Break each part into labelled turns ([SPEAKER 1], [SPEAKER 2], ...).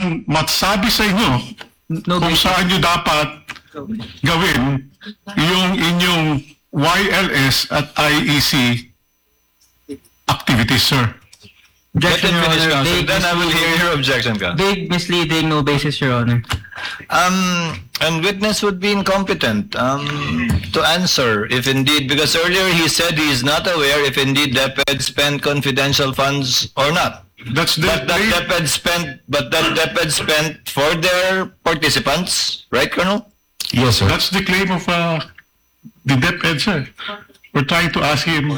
[SPEAKER 1] walang matsabi sa inyo kung saan nyo dapat gawin yung inyong YLS at IEC activities, sir.
[SPEAKER 2] Objection, Your Honor.
[SPEAKER 3] Then I will hear your objection, Counsel.
[SPEAKER 2] Vague, misleading, no basis, Your Honor.
[SPEAKER 3] And witness would be incompetent to answer if indeed, because earlier he said he is not aware if indeed DepEd spent confidential funds or not.
[SPEAKER 1] But that
[SPEAKER 3] DepEd spent for their participants, right, Colonel?
[SPEAKER 4] Yes, sir.
[SPEAKER 1] That's the claim of the DepEd, sir. We're trying to ask him.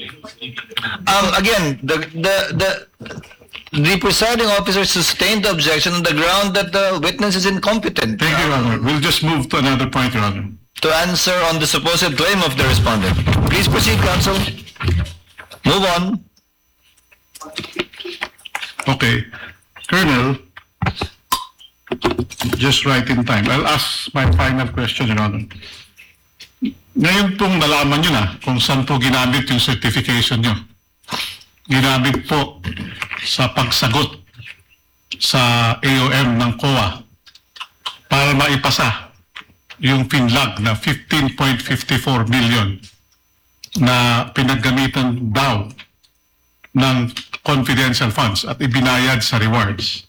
[SPEAKER 3] Again, the presiding officer sustained the objection on the ground that the witness is incompetent.
[SPEAKER 1] Thank you, Your Honor. We'll just move to another point, Your Honor.
[SPEAKER 3] To answer on the supposed claim of the respondent. Please proceed, counsel. Move on.
[SPEAKER 1] Okay. Colonel, just right in time. I'll ask my final question, Your Honor. Ngayon pong nalaman nyo na kung saan po ginamit yung certification nyo. Ginamit po sa pagsagot sa AOM ng COA para maipasa yung finlag na 15.54 million na pinaggamitan daw ng confidential funds at ibinayad sa rewards.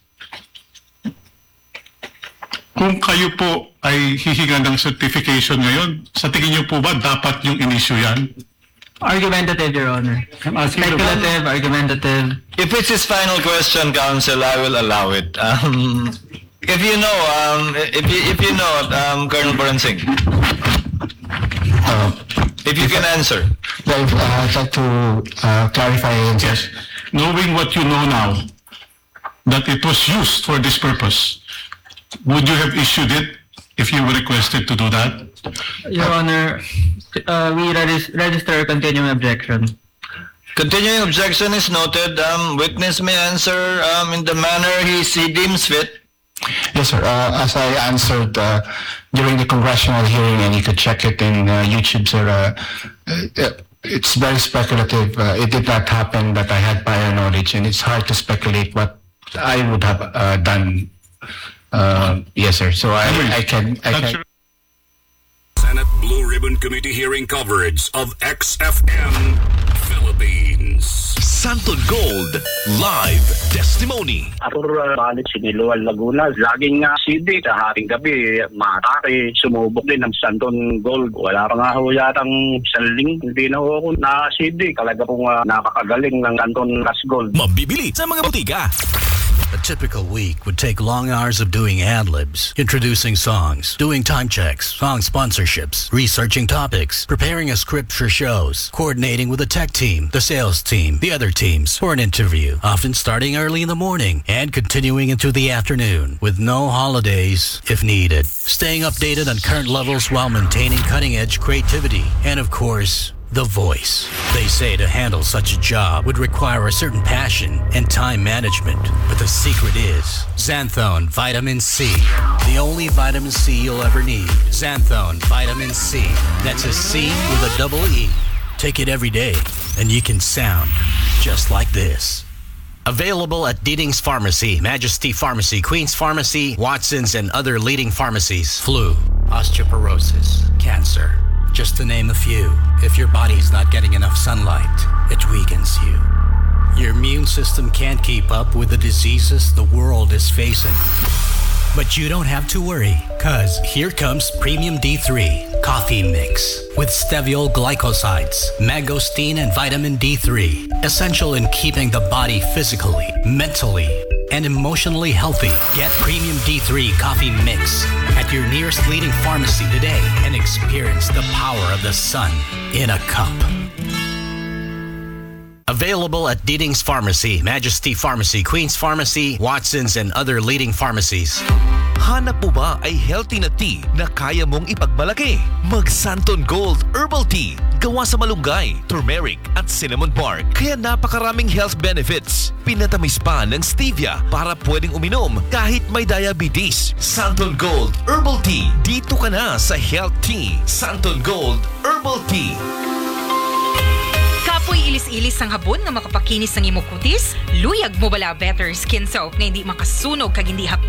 [SPEAKER 1] Kung kayo po ay hihinga ng certification ngayon, sa tingin niyo po ba dapat yung in-issue yan?
[SPEAKER 2] Argumentative, Your Honor. Speculative, argumentative.
[SPEAKER 3] If it's his final question, counsel, I will allow it. If you know, Colonel Baransing, if you can answer.
[SPEAKER 4] Well, I'd like to clarify.
[SPEAKER 1] Yes. Knowing what you know now, that it was used for this purpose, would you have issued it if you were requested to do that?
[SPEAKER 2] Your Honor, we register a continuing objection.
[SPEAKER 3] Continuing objection is noted. Witness may answer in the manner he deems fit.
[SPEAKER 4] Yes, sir. As I answered during the congressional hearing, and you could check it in YouTube, sir, it's very speculative. It did not happen that I had prior knowledge, and it's hard to speculate what I would have done. Yes, sir. So I can.
[SPEAKER 5] Senate Blue Ribbon Committee hearing coverage of XFM Philippines.
[SPEAKER 6] Santon Gold Live Testimony.
[SPEAKER 7] Arthur Balik, Siniluan, Laguna. Laging CD sa hating gabi, matake, sumubok din ng Santon Gold. Wala pa nga ho yatang saling, hindi na ho ako na CD. Talaga pong nakakagaling ng Santon Gas Gold.
[SPEAKER 6] Mabibili sa mga butika.
[SPEAKER 8] A typical week would take long hours of doing ad-libs, introducing songs, doing time checks, song sponsorships, researching topics, preparing a script for shows, coordinating with the tech team, the sales team, the other teams for an interview, often starting early in the morning and continuing into the afternoon with no holidays if needed. Staying updated on current levels while maintaining cutting-edge creativity and, of course, the voice. They say to handle such a job would require a certain passion and time management. But the secret is Xanthone Vitamin C. The only vitamin C you'll ever need. Xanthone Vitamin C. That's a C with a double E. Take it every day and you can sound just like this. Available at Deedings Pharmacy, Majesty Pharmacy, Queen's Pharmacy, Watson's, and other leading pharmacies. Flu, osteoporosis, cancer. Just to name a few. If your body's not getting enough sunlight, it weakens you. Your immune system can't keep up with the diseases the world is facing. But you don't have to worry, cause here comes Premium D3 Coffee Mix with steviol glycosides, mangosteen, and vitamin D3. Essential in keeping the body physically, mentally, and emotionally healthy. Get Premium D3 Coffee Mix at your nearest leading pharmacy today and experience the power of the sun in a cup. Available at Deedings Pharmacy, Majesty Pharmacy, Queen's Pharmacy, Watson's, and other leading pharmacies.
[SPEAKER 6] Hanap mo ba ay healthy na tea na kaya mong ipagmalaki? Mag Santon Gold Herbal Tea. Gawa sa malunggay, turmeric, at cinnamon bark. Kaya napakaraming health benefits. Pinatamis pa ng stevia para pwedeng uminom kahit may diabetes. Santon Gold Herbal Tea. Dito ka na sa Health Tea. Santon Gold Herbal Tea.
[SPEAKER 9] Kapoy ilis-ilis ang habon nga makapakinis ng imong kutis? Luyag mo bala Better Skin Soap na hindi makasunog kag hindi